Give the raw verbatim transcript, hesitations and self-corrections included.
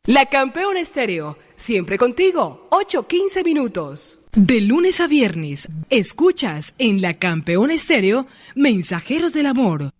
La Campeona Estéreo, siempre contigo, ocho quince minutos. De lunes a viernes, escuchas en La Campeona Estéreo, Mensajeros del Amor,